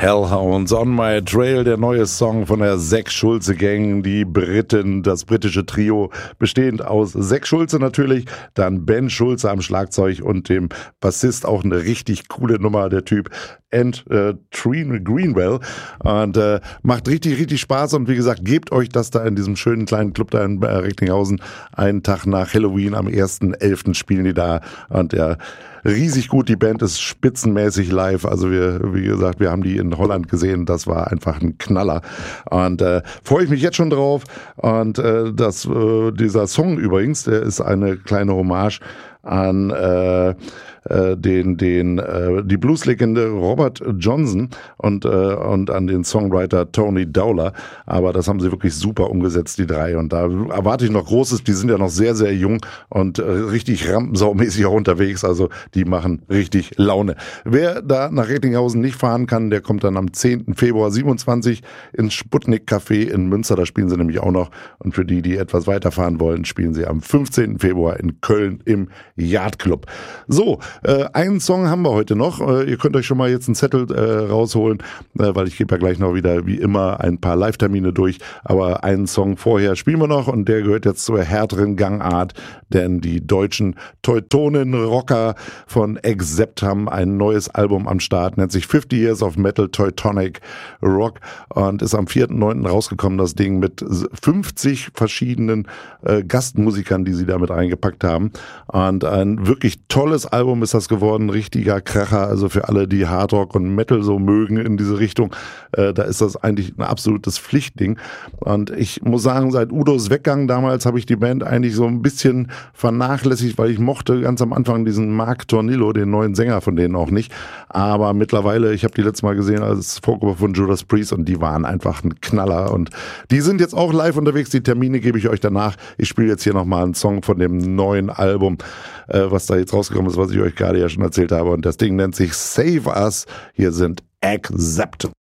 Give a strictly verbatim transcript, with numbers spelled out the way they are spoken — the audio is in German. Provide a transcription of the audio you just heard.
Hellhounds on my trail, der neue Song von der Zack Schulze Gang, die Briten, das britische Trio, bestehend aus Zack Schulze natürlich, dann Ben Schulze am Schlagzeug und dem Bassist, auch eine richtig coole Nummer, der Typ, and äh, Treen Greenwell, und äh, macht richtig, richtig Spaß, und wie gesagt, gebt euch das da in diesem schönen kleinen Club da in äh, Recklinghausen, einen Tag nach Halloween, am ersten elften spielen die da, und ja, riesig gut, die Band ist spitzenmäßig live, also wir, wie gesagt, wir haben die in Holland gesehen, das war einfach ein Knaller, und äh, freue ich mich jetzt schon drauf, und äh, das, äh, dieser Song übrigens, der ist eine kleine Hommage an äh, äh, den den äh, die Blueslegende Robert Johnson und äh, und an den Songwriter Tony Dowler, aber das haben sie wirklich super umgesetzt, die drei, und da erwarte ich noch Großes. Die sind ja noch sehr sehr jung und äh, richtig rampensaumäßig auch unterwegs, also die machen richtig Laune. Wer da nach Recklinghausen nicht fahren kann, der kommt dann am zehnten Februar siebenundzwanzig ins Sputnik Café in Münster, da spielen sie nämlich auch noch, und für die, die etwas weiterfahren wollen, spielen sie am fünfzehnten Februar in Köln im Yard Club. So, äh, einen Song haben wir heute noch. Äh, ihr könnt euch schon mal jetzt einen Zettel äh, rausholen, äh, weil ich gebe ja gleich noch wieder wie immer ein paar Live-Termine durch. Aber einen Song vorher spielen wir noch, und der gehört jetzt zur härteren Gangart, denn die deutschen Teutonen-Rocker von Accept haben ein neues Album am Start, nennt sich fifty Years of Metal Teutonic Rock, und ist am vierten neunten rausgekommen, das Ding, mit fünfzig verschiedenen äh, Gastmusikern, die sie damit eingepackt haben. Und ein wirklich tolles Album ist das geworden, richtiger Kracher, also für alle, die Hardrock und Metal so mögen in diese Richtung, äh, da ist das eigentlich ein absolutes Pflichtding. Und ich muss sagen, seit Udos Weggang damals habe ich die Band eigentlich so ein bisschen vernachlässigt, weil ich mochte ganz am Anfang diesen Mark Tornillo, den neuen Sänger von denen, auch nicht. Aber mittlerweile, ich habe die letztes Mal gesehen als Vorgruppe von Judas Priest, und die waren einfach ein Knaller, und die sind jetzt auch live unterwegs. Die Termine gebe ich euch danach. Ich spiele jetzt hier nochmal einen Song von dem neuen Album, äh, was da jetzt rausgekommen ist, was ich euch gerade ja schon erzählt habe, und das Ding nennt sich Save Us. Hier sind Accept.